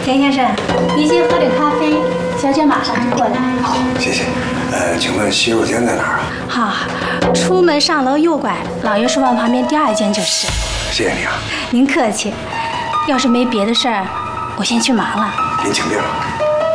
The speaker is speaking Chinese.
田先生，您先喝点咖啡，小姐马上就过来。 好，谢谢。请问洗手间在哪儿啊？ 好，出门上楼右拐，老爷书房旁边第2间就是。 谢谢你啊。 您客气。要是没别的事儿，我先去忙了。 您请便吧。